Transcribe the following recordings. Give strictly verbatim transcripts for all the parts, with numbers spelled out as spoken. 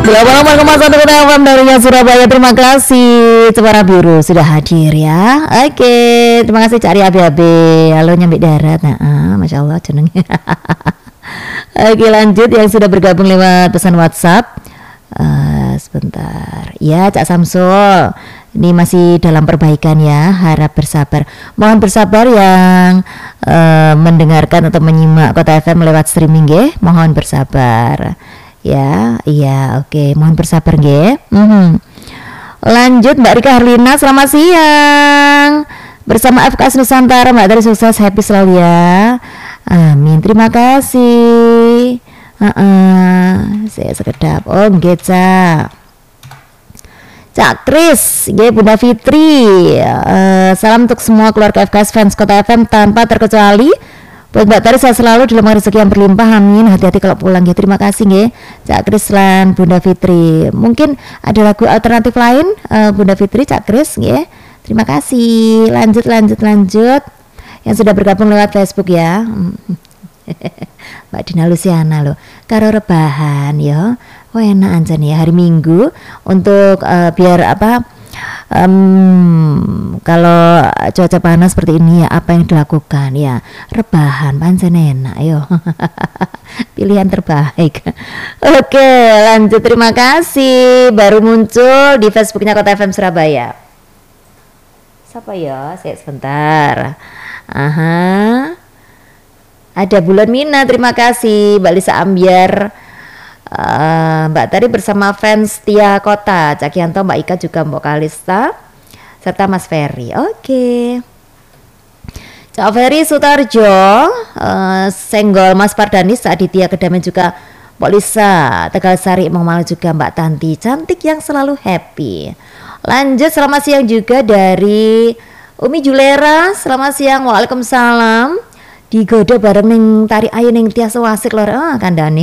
delapan puluh koma satu F M dari Surabaya. Terima kasih Cemara Biru sudah hadir ya. Oke, terima kasih Cak Ria B B. Halo nyampe darat. Nah, Masya Allah jenengnya. Oke, lanjut yang sudah bergabung lewat pesan WhatsApp. Uh, sebentar ya Cak Samsul, ini masih dalam perbaikan ya, harap bersabar, mohon bersabar yang uh, mendengarkan atau menyimak Kota F M lewat streaming ya, mohon bersabar ya. Iya oke, okay. Mohon bersabar ya. Mm-hmm. Lanjut Mbak Rika Harlina, selamat siang bersama F K S Nusantara. Mbak Tari sukses, happy selalu ya, amin, terima kasih. Uh-uh, saya sekedap. Oh nggih Cak Cak Kris, nggih Bunda Fitri. Uh, salam untuk semua keluarga F K S fans Kota F M tanpa terkecuali. Buat Mbak Tari saya selalu dalam rezeki yang berlimpah, amin. Hati-hati kalau pulang ya. Terima kasih nggih Cak Kris lan Bunda Fitri. Mungkin ada lagu alternatif lain uh, Bunda Fitri, Cak Kris nggih. Terima kasih. Lanjut lanjut lanjut. Yang sudah bergabung lewat Facebook ya. Mbak Dina Luciana loh, karo rebahan ya. Oh enak aja nih hari Minggu untuk uh, biar apa um, kalau cuaca panas seperti ini ya, apa yang dilakukan ya, rebahan pancen enak yo. Pilihan terbaik. Oke lanjut, terima kasih. Baru muncul di Facebooknya Kota F M Surabaya. Siapa ya? Saya sebentar. Aha. Ada Bulan Mina, terima kasih. Mbak Lisa Ambiar, uh, Mbak Tari bersama fans Tia Kota, Cak Yanto, Mbak Ika juga Mbak Kalista, serta Mas Ferry. Oke okay. Cak Ferry Sutarjo, uh, Senggol Mas Pardanis, Aditya Kedamen juga Mbak Lisa, Tegal Sari, Emang Malu juga Mbak Tanti, cantik yang selalu happy. Lanjut, selamat siang juga dari Umi Julera, selamat siang, waalaikumsalam. Digoda bareng ning Tari Ayu ning Tias Wasik lor, ah kandani.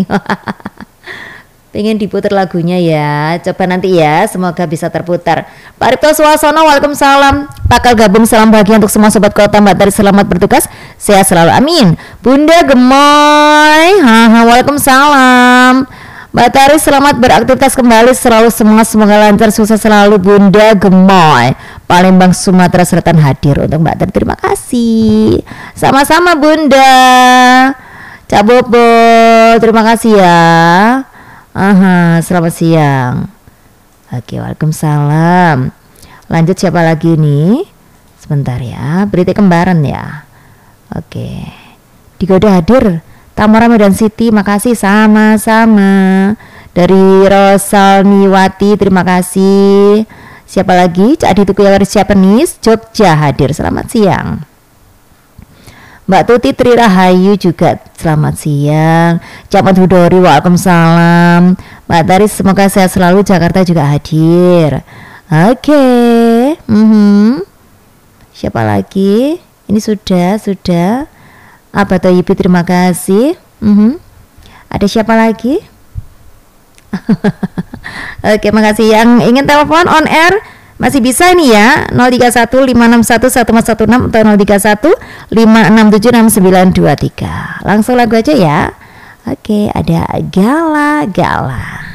Pengen diputar lagunya ya, coba nanti ya, semoga bisa terputar. Pak Ripto Suwasono, waalaikumsalam. Bakal gabung, salam bahagia untuk semua sobat kota. Mbak Tari selamat bertugas, sehat selalu, amin. Bunda Gemoy, haha, waalaikumsalam. Mbak Tari selamat beraktivitas kembali, selalu semangat, semoga lancar, sukses selalu. Bunda Gemoy, Palembang Sumatera Selatan hadir untuk Mbak Tari, terima kasih. Sama-sama Bunda. Cak Bobo, terima kasih ya. Aha, selamat siang. Oke, waalaikumsalam. Lanjut siapa lagi nih? Sebentar ya, berita kembaran ya. Oke, Digoda hadir. Tamara Medan City, makasih, sama-sama. Dari Rosalniwati, terima kasih. Siapa lagi? Cak Adit Kuyawaris Japanese, Jogja hadir, selamat siang. Mbak Tuti Tri Rahayu juga selamat siang. Cak Madhudori, waalaikumsalam. Mbak Taris semoga sehat selalu, Jakarta juga hadir. Oke, okay. mm-hmm. Siapa lagi? Ini sudah, sudah. Apa tuh Yipi, terima kasih. Mm-hmm. Ada siapa lagi? Oke, makasih. Yang ingin telepon on air masih bisa nih ya, nol tiga satu lima enam satu satu empat satu enam atau nol tiga satu lima enam tujuh enam sembilan dua tiga. Langsung lagu aja ya. Oke, ada Gala Gala.